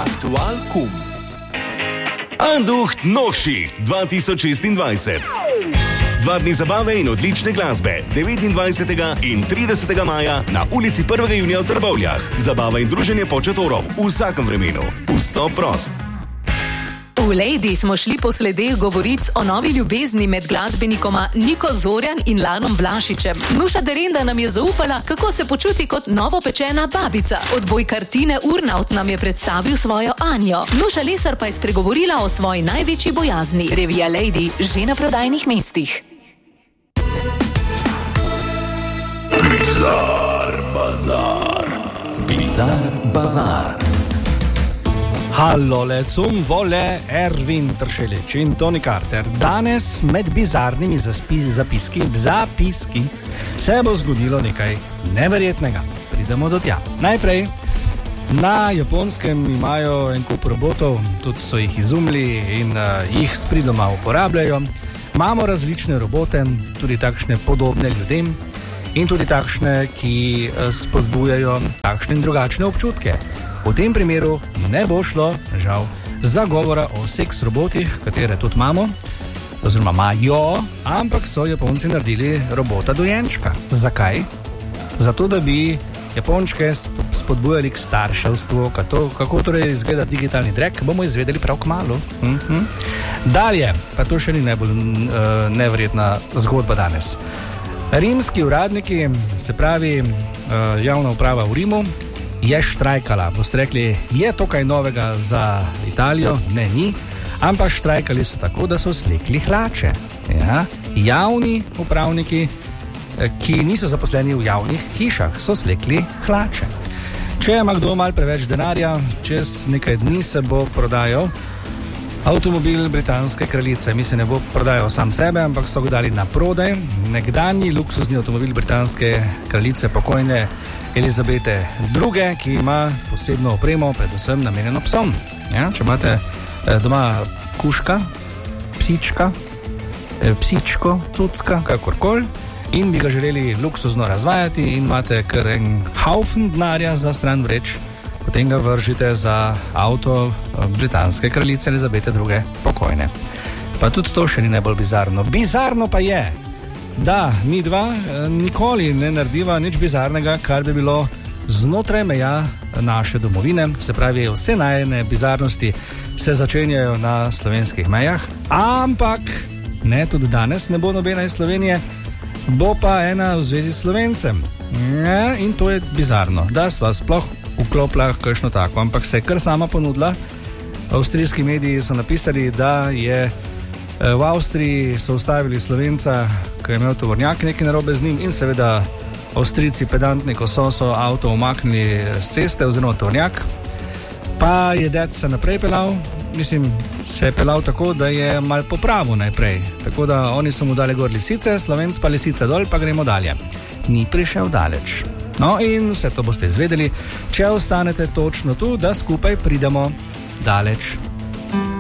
Aktual Kum. Anducht Nochschicht 2026. 2 dni zabave in odlične glasbe, 29. in 30. maja na ulici 1. junija v Trbovljah. Zabava in druženje Početorov v vsakem vremenu. Vstop prost. V Lady smo šli po sledeh govoric o novi ljubezni med glasbenikoma Niko Zorjan in Lanom Vlašičem. Nuša Derenda nam je zaupala, kako se počuti kot novopečena babica. Odbojkar Tine Urnaut nam je predstavil svojo Anjo. Nuša Lesar pa je spregovorila o svoji največji bojazni. Revija Lady že na prodajnih mestih. Bizar Bazar. Hallole, cum vole Ervin Tršelič in Toni Carter. Danes med bizarnimi zapiski se bo zgodilo nekaj neverjetnega. Pridemo do tja. Najprej, na Japonskem imajo en kup robotov, tudi so jih izumili in jih s pridoma uporabljajo. Imamo različne robote, tudi takšne podobne ljudem in tudi takšne, ki spodbujajo takšne in drugačne občutke. V tem primeru ne bo šlo, žal, za govora o seks robotih, katere tudi imamo, oziroma imajo, ampak so Japonci naredili robota dojenčka. Zakaj? Zato, da bi Japončke spodbujali k starševstvu. Kako torej izgleda digitalni drek, bomo izvedeli prav kmalu. Dalje, pa to še ni najbolj neverjetna zgodba danes. Rimski uradniki, se pravi javna uprava v Rimu, je štrajkala. Boste rekli, je to kaj novega za Italijo? Ne, ni. Ampak štrajkali so tako, da so slekli hlače. Ja? Javni upravniki, ki niso zaposleni v javnih hišah, so slekli hlače. Če ima kdo malo preveč denarja, čez nekaj dni se bo prodajal avtomobil britanske kraljice. Mislim, ne bo prodajal sam sebe, ampak so ga dali na prodaj. Nekdanji luksuzni avtomobil britanske kraljice, pokojne Elizabete II, ki ima posebno opremo, predvsem namenjeno psom. Ja, če imate doma kužka, psičko, cucka, kakorkoli, in bi ga želeli luksuzno razvajati in imate kar en haufen denarja za stran vreč, potem ga vržite za avto britanske kraljice Elizabete II, pokojne. Pa tudi to še ni najbolj bizarno. Bizarno pa je, da mi dva nikoli ne narediva nič bizarnega, kar bi bilo znotraj meja naše domovine. Se pravi, vse najne bizarnosti se začenjajo na slovenskih mejah, ampak ne, tudi danes ne bo nobena iz Slovenije, bo pa ena v zvezi s Slovencem. Ja, in to je bizarno, da sva sploh vklopila kakšno tako, ampak se je kar sama ponudila. Avstrijski mediji so napisali, da je v Avstriji so ustavili Slovenca, ki je imel tovornjak, nekaj narobe z njim, in seveda Avstrijci pedantni, ko so avto umaknili z ceste oziroma tovornjak, pa je ded se naprej pelal, se je pelal tako, da je mal popravil najprej, tako da oni so mu dali gor lisice, Slovenc pa lisice dol, pa gremo dalje. Ni prišel daleč. No, in vse to boste izvedeli, če ostanete točno tu, da skupaj pridemo daleč.